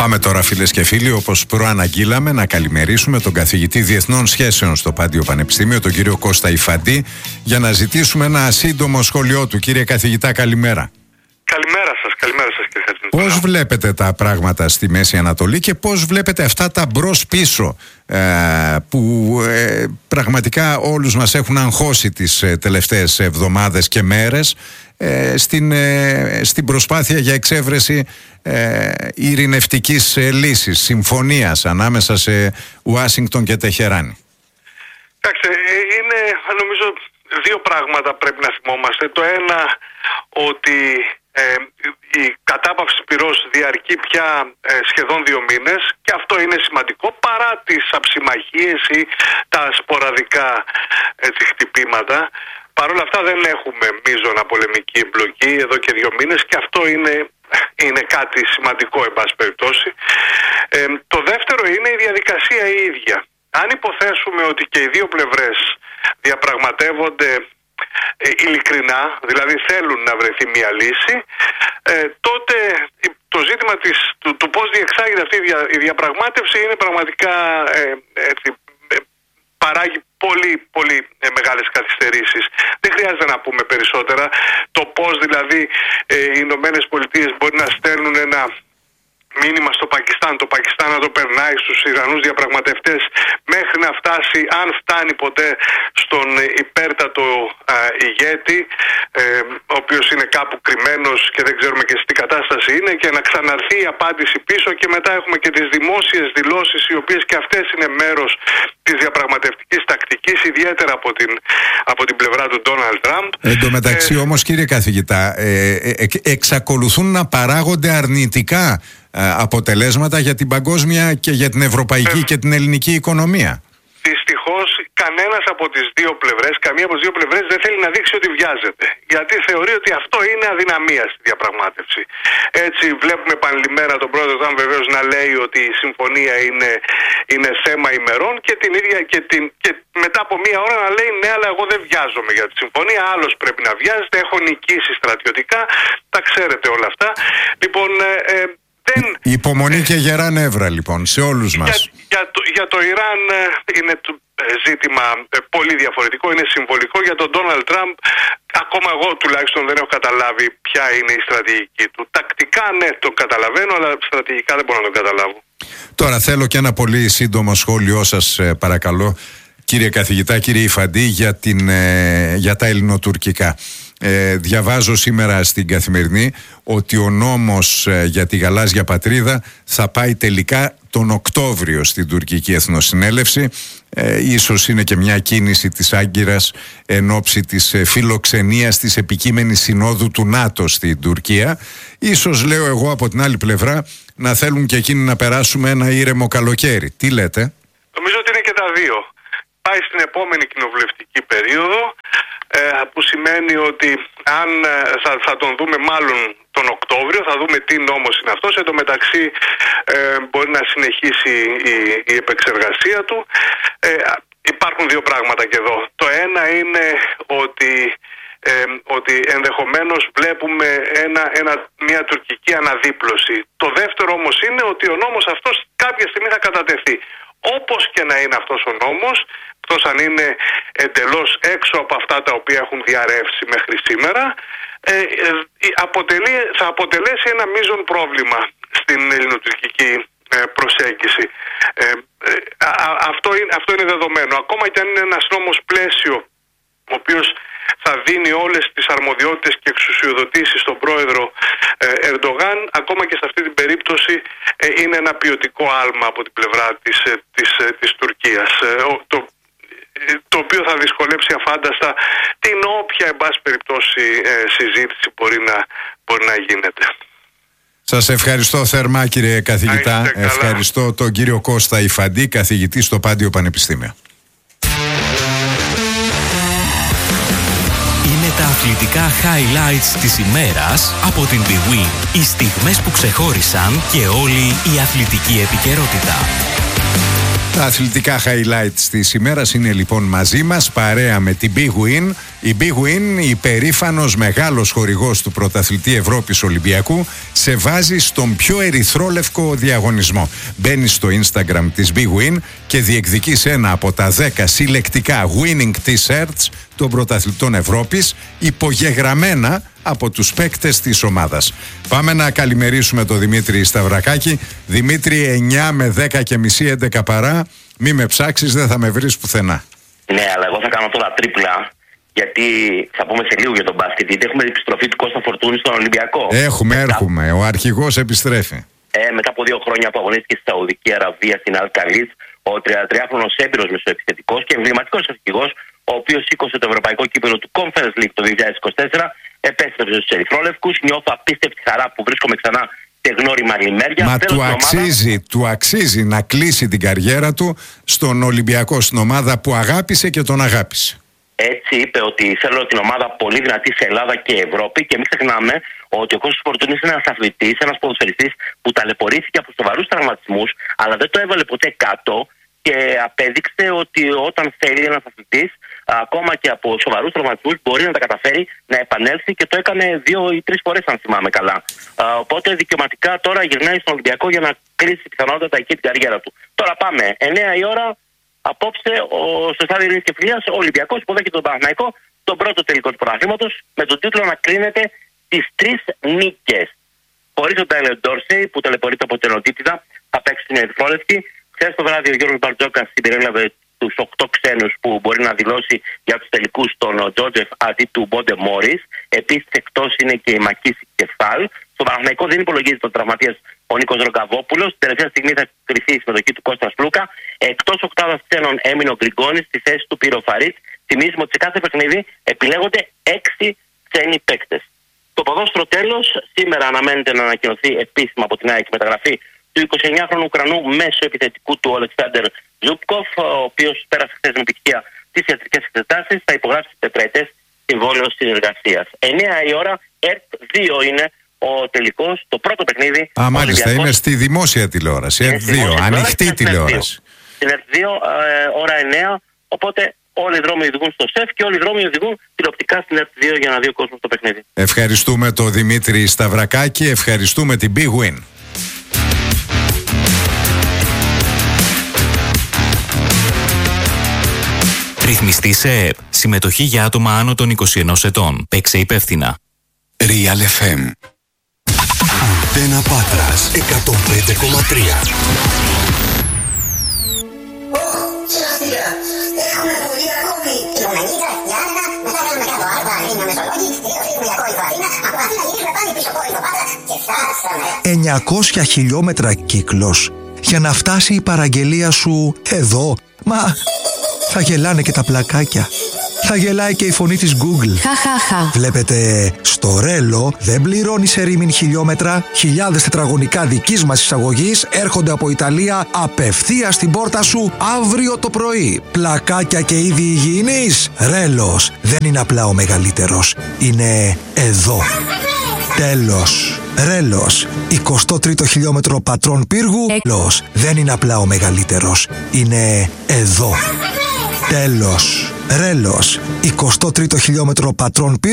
Πάμε τώρα, φίλες και φίλοι, όπως προαναγγείλαμε, να καλημερίσουμε τον καθηγητή Διεθνών Σχέσεων στο Πάντιο Πανεπιστήμιο, τον κύριο Κώστα Ιφαντή, για να ζητήσουμε ένα σύντομο σχόλιο του. Κύριε καθηγητά, καλημέρα. Καλημέρα σας, κύριε Χατζηνικολάου. Πώς βλέπετε τα πράγματα στη Μέση Ανατολή και πώς βλέπετε αυτά τα μπρος-πίσω που πραγματικά όλους μας έχουν αγχώσει τις τελευταίες εβδομάδες και μέρες στην προσπάθεια για εξέβρεση ειρηνευτικής λύσης, συμφωνίας ανάμεσα σε Ουάσιγκτον και Τεχεράνη? Κοιτάξτε, είναι νομίζω δύο πράγματα πρέπει να θυμόμαστε. Το ένα, ότι η κατάπαυση πυρός διαρκεί πια σχεδόν 2 μήνες και αυτό είναι σημαντικό παρά τις αψημαχίες ή τα σποραδικά χτυπήματα. Παρ' όλα αυτά δεν έχουμε μείζωνα πολεμική εμπλοκή εδώ και 2 μήνες και αυτό είναι κάτι σημαντικό εν πάση περιπτώσει. Το δεύτερο είναι η διαδικασία η ίδια. Αν υποθέσουμε ότι και οι δύο πλευρές διαπραγματεύονται ειλικρινά, δηλαδή θέλουν να βρεθεί μια λύση, τότε το ζήτημα του πώς διεξάγεται αυτή η διαπραγμάτευση είναι πραγματικά παράγει πολύ μεγάλες καθυστερήσεις. Δεν χρειάζεται να πούμε περισσότερα. Το πώς δηλαδή οι Ηνωμένες Πολιτείες μπορεί να στέλνουν ένα μήνυμα στο Πακιστάν, το Πακιστάν να το περνάει στους Ιρανούς διαπραγματευτές μέχρι να φτάσει, αν φτάνει ποτέ, στον υπέρτατο ηγέτη, ο οποίος είναι κάπου κρυμμένος και δεν ξέρουμε και σε τι κατάσταση είναι, και να ξαναρθεί η απάντηση πίσω, και μετά έχουμε και τις δημόσιες δηλώσεις, οι οποίες και αυτές είναι μέρος της διαπραγματευτικής τακτικής, ιδιαίτερα από την πλευρά του Ντόναλντ Τραμπ. Εν τω μεταξύ όμως, κύριε καθηγητά, εξακολουθούν να παράγονται αρνητικά αποτελέσματα για την παγκόσμια και για την ευρωπαϊκή και την ελληνική οικονομία. Δυστυχώς κανένας από τις δύο πλευρές, καμία από τις δύο πλευρές δεν θέλει να δείξει ότι βιάζεται, γιατί θεωρεί ότι αυτό είναι αδυναμία στη διαπραγμάτευση. Έτσι βλέπουμε επανειλημμένα τον πρόεδρο Τραμπ βεβαίως να λέει ότι η συμφωνία είναι θέμα ημερών, και την ίδια και μετά από μία ώρα να λέει ναι, αλλά εγώ δεν βιάζομαι για τη συμφωνία, άλλος πρέπει να βιάζεται, έχω νικήσει στρατιωτικά, τα ξέρετε όλα αυτά. Λοιπόν, υπομονή και γερά νεύρα λοιπόν σε όλους μας. Για το Ιράν είναι ζήτημα πολύ διαφορετικό, είναι συμβολικό. Για τον Ντόναλντ Τραμπ, ακόμα εγώ τουλάχιστον δεν έχω καταλάβει ποια είναι η στρατηγική του. Τακτικά ναι, το καταλαβαίνω, αλλά στρατηγικά δεν μπορώ να το καταλάβω. Τώρα θέλω και ένα πολύ σύντομο σχόλιο σας, παρακαλώ, κύριε καθηγητά, κύριε Ιφαντή, για τα ελληνοτουρκικά. Διαβάζω σήμερα στην Καθημερινή ότι ο νόμος για τη γαλάζια πατρίδα θα πάει τελικά τον Οκτώβριο στην τουρκική Εθνοσυνέλευση. Ίσως είναι και μια κίνηση της Άγκυρας εν ώψη της φιλοξενίας της επικείμενης συνόδου του ΝΑΤΟ στην Τουρκία. Ίσως, λέω εγώ, από την άλλη πλευρά να θέλουν και εκείνοι να περάσουμε ένα ήρεμο καλοκαίρι. Τι λέτε? Νομίζω ότι είναι και τα δύο. Πάει στην επόμενη κοινοβουλευτική περίοδο, που σημαίνει ότι αν θα τον δούμε μάλλον τον Οκτώβριο, θα δούμε τι νόμος είναι αυτός. Εν τω μεταξύ μπορεί να συνεχίσει η επεξεργασία του. Υπάρχουν δύο πράγματα και εδώ. Το ένα είναι ότι ενδεχομένως βλέπουμε μια τουρκική αναδίπλωση. Το δεύτερο όμως είναι ότι ο νόμος αυτός κάποια στιγμή θα κατατεθεί. Όπως και να είναι αυτός ο νόμος, εκτός αν είναι εντελώς έξω από αυτά τα οποία έχουν διαρρεύσει μέχρι σήμερα, θα αποτελέσει ένα μείζον πρόβλημα στην ελληνοτουρκική προσέγγιση. Αυτό είναι δεδομένο. Ακόμα και αν είναι ένας νόμος πλαίσιο, ο οποίος θα δίνει όλες τις αρμοδιότητες και εξουσιοδοτήσεις στον πρόεδρο Ερντογάν, ακόμα και σε αυτή την περίπτωση είναι ένα ποιοτικό άλμα από την πλευρά της Τουρκίας, το οποίο θα δυσκολέψει αφάνταστα την όποια, εν πάση περιπτώσει, συζήτηση μπορεί να γίνεται. Σας ευχαριστώ θερμά, κύριε καθηγητά. Ευχαριστώ τον κύριο Κώστα Ιφαντή, καθηγητή στο Πάντιο Πανεπιστήμιο. Τα αθλητικά highlights της ημέρας από την bwin. Οι στιγμές που ξεχώρισαν και όλη η αθλητική επικαιρότητα. Τα αθλητικά highlights της ημέρας είναι λοιπόν μαζί μας, παρέα με την Big Win. Η Big Win, υπερήφανος μεγάλος χορηγός του πρωταθλητή Ευρώπης Ολυμπιακού, σε βάζει στον πιο ερυθρόλευκο διαγωνισμό. Μπαίνεις στο Instagram της Big Win και διεκδικείς ένα από τα 10 συλλεκτικά winning t-shirts των πρωταθλητών Ευρώπης, υπογεγραμμένα από τους παίκτες της ομάδας. Πάμε να καλημερίσουμε τον Δημήτρη Σταυρακάκη. Δημήτρη, 9 με 10 και μισή, 11 παρά. Μη με ψάξεις, δεν θα με βρεις πουθενά. Ναι, αλλά εγώ θα κάνω τώρα τρίπλα, γιατί θα πούμε σε λίγο για τον μπάσκετ. Γιατί έχουμε επιστροφή του Κώστα Φορτούνη στον Ολυμπιακό. Έρχομαι. Ο αρχηγός επιστρέφει. Μετά από 2 χρόνια που αγωνίστηκε στη Σαουδική Αραβία, στην Αλ-Καλίτ, ο 33χρονος έμπειρος μεσοεπιθετικός και εμβληματικός αρχηγός, ο οποίος σήκωσε το ευρωπαϊκό κύπελλο του Conference League το 2024, επέστρεψε στους ερυθρόλευκους. Νιώθω απίστευτη χαρά που βρίσκομαι ξανά σε γνώριμα λιμέρια. Μα του αξίζει να κλείσει την καριέρα του στον Ολυμπιακό, στην ομάδα που αγάπησε και τον αγάπησε. Έτσι είπε ότι θέλω την ομάδα πολύ δυνατή σε Ελλάδα και Ευρώπη, και μην ξεχνάμε ότι ο Κώστας Φορτούνης είναι ένας αθλητής, ένας ποδοσφαιριστής που ταλαιπωρήθηκε από σοβαρούς τραυματισμούς, αλλά δεν το έβαλε ποτέ κάτω και απέδειξε ότι όταν θέλει ένας αθλητής, ακόμα και από σοβαρούς τραυματισμούς, μπορεί να τα καταφέρει, να επανέλθει, και το έκανε 2 ή 3 φορές, αν θυμάμαι καλά. Οπότε δικαιωματικά τώρα γυρνάει στον Ολυμπιακό για να κλείσει πιθανότατα εκεί την καριέρα του. Τώρα πάμε, 9 η ώρα. Απόψε, στο στάδιο Ειρήνης και Φιλίας, ο Ολυμπιακός υποδέχεται τον Παναθηναϊκό, τον πρώτο τελικό του πρωταθλήματος, με τον τίτλο να κρίνεται τις 3 νίκες. Χωρίς τον Τάιλερ Ντόρσεϊ, που ταλαιπωρείται από την ενωτήτηδα, θα παίξει στην ερυθρόλευκη. Χθες το βράδυ ο Γιώργος Μπαρτζόκας συμπεριέλαβε τους 8 ξένους που μπορεί να δηλώσει για τους τελικούς τον Τζότζεφ αντί του Μπόντε Μόρις. Επίσης εκτός είναι και η Μακίση Κεφάλ. Στο Παναθηναϊκό δεν υπολογίζεται ο τραυματίας ο Νίκος Ρογκαβόπουλος. Την τελευταία στιγμή θα κρυφθεί η συμμετοχή του Κώστα Λούκα. Εκτός οκτάδας ξένων έμεινε ο Γκριγκόνης στη θέση του Πύρο Φαρίτ. Θυμίζουμε ότι σε κάθε παιχνίδι επιλέγονται 6 ξένοι παίκτες. Το ποδόσφαιρο τέλος, σήμερα αναμένεται να ανακοινωθεί επίσημα από την ΑΕΚ μεταγραφή του 29χρονου Ουκρανού μέσω επιθετικού του Ολεξάντερ Ζούπκοφ, ο οποίος πέρασε χθες με επιτυχία τις ιατρικές εξετάσεις, θα υπογράψει τετραετές συμβόλαιο συνεργασίας. 9 η ώρα, ΕΡΤ 2 είναι ο τελικός, το πρώτο παιχνίδι. Μάλιστα, είναι στη δημόσια τηλεόραση. ΕΡΤ 2, ανοιχτή τηλεόραση. Στην ΕΡΤ 2, ώρα 9. Οπότε όλοι οι δρόμοι οδηγούν στο ΣΕΦ και όλοι οι δρόμοι οδηγούν τηλεοπτικά στην ΕΡΤ 2 για να δει ο κόσμος το παιχνίδι. Ευχαριστούμε τον Δημήτρη Σταυρακάκη, ευχαριστούμε την Big Win. Ρυθμιστή σε ΕΕΠ. Συμμετοχή για άτομα άνω των 21 ετών. Παίξε υπεύθυνα. Real FM. Αντένα Πάτρας 105,3. Έχουμε πολύ ακόμη. Κιλομενίτρα, Γιάννα, μετά κάνουμε κάτω Άρβα, Λίνια, Μεσολόγγι, 2 η Βαρύνα, από Αθήνα γυρίσουμε πάλι πίσω πόρη το Πάτρα και φτάσαμε. 900 χιλιόμετρα κύκλος για να φτάσει η παραγγελία σου εδώ. Μα θα γελάνε και τα πλακάκια. Θα γελάει και η φωνή της Google. Χαχαχα. Βλέπετε, στο Ρέλο δεν πληρώνει σε ρήμην χιλιόμετρα. Χιλιάδες τετραγωνικά δικής μας εισαγωγής έρχονται από Ιταλία απευθείας στην πόρτα σου αύριο το πρωί. Πλακάκια και είδη υγιεινής. Ρέλος δεν είναι απλά ο μεγαλύτερος. Είναι εδώ. Τέλος. Ρέλος, 23ο χιλιόμετρο πατρών πύργου. Ρέλος δεν είναι απλά ο μεγαλύτερος. Είναι εδώ. Τέλος. Ρέλος, 23ο χιλιόμετρο πατρών πύργου.